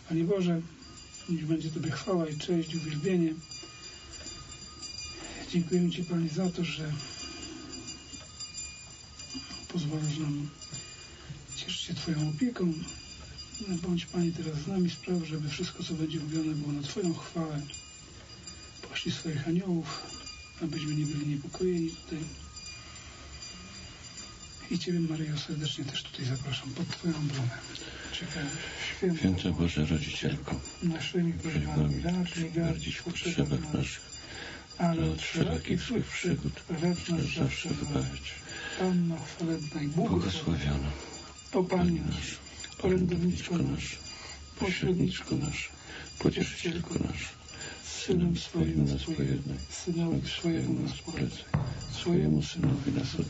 Panie Boże, niech będzie Tobie chwała i cześć, uwielbienie. Dziękujemy Ci, Panie, za to, że pozwalasz nam cieszyć się Twoją opieką. Bądź, Panie, teraz z nami, spraw, żeby wszystko, co będzie mówione, było na Twoją chwałę. Poślij swoich aniołów, abyśmy nie byli niepokojeni tutaj. I Ciebie, Maryjo, serdecznie też tutaj zapraszam pod Twoją bramę. Czekaj, Święta Boża Rodzicielko, naszymi prośbami racz gardzić w potrzebach naszych, ale od wszelakich złych przygód racz nas zawsze wybawić. Panno chwalebna i błogosławiona, o Pani nasz, orędowniczko nasz, pośredniczko nasz, pocieszycielko nasz, z Synem swoim nas pojednaj, Synowi swojemu nas polecaj, swojemu Synowi nas oddaj.